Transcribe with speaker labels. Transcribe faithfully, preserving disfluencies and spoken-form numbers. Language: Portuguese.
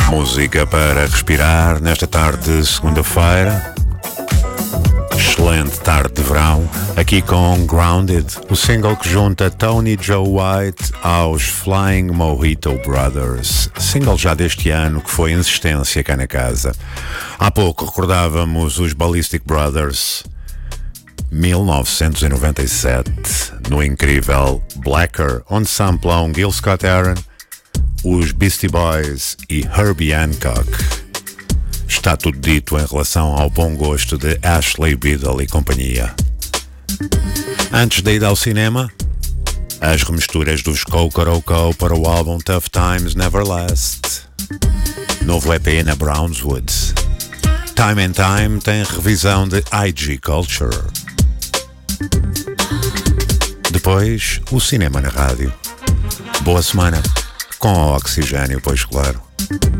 Speaker 1: Música para respirar nesta tarde de segunda-feira. Excelente tarde de verão, aqui com Grounded, o single que junta Tony Joe White aos Flying Mojito Brothers. Single já deste ano que foi insistência cá na casa. Há pouco recordávamos os Ballistic Brothers, mil novecentos e noventa e sete, no incrível Blacker, onde samplam Gil Scott-Heron, os Beastie Boys e Herbie Hancock. Está tudo dito em relação ao bom gosto de Ashley Biddle e companhia. Antes da ida ao cinema, as remisturas dos Kokoroko para o álbum Tough Times Never Last. Novo E P na Brownswood. Time and Time tem revisão de I G Culture. Depois, o cinema na rádio. Boa semana, com o oxigênio, pois claro.